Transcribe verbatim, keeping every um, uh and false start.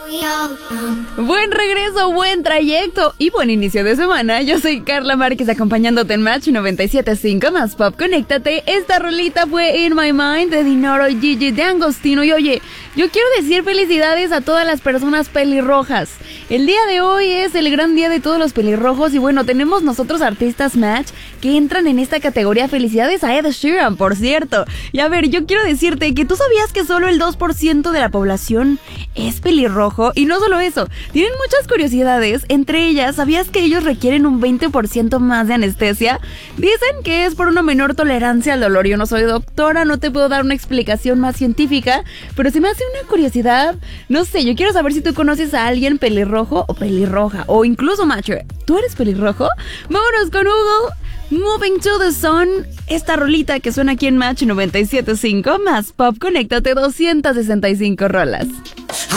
Buen regreso, buen trayecto y buen inicio de semana. Yo soy Carla Márquez acompañándote en Match noventa y siete punto cinco más Pop. Conéctate. Esta rolita fue In My Mind de Dinoro y Gigi D'Agostino. Y oye, yo quiero decir felicidades a todas las personas pelirrojas. El día de hoy es el gran día de todos los pelirrojos y bueno, tenemos nosotros artistas Match que entran en esta categoría. Felicidades a Ed Sheeran, por cierto. Y a ver, yo quiero decirte que tú sabías que solo el dos por ciento de la población es pelirrojo. Y no solo eso, tienen muchas curiosidades. Entre ellas, ¿sabías que ellos requieren un veinte por ciento más de anestesia? Dicen que es por una menor tolerancia al dolor. Yo no soy doctora, no te puedo dar una explicación más científica, pero se me hace una curiosidad. No sé, yo quiero saber si tú conoces a alguien pelirrojo o pelirroja, o incluso macho. ¿Tú eres pelirrojo? Vámonos con Hugo, Moving to the Sun. Esta rolita que suena aquí en Match noventa y siete punto cinco más Pop. Conéctate, doscientas sesenta y cinco rolas.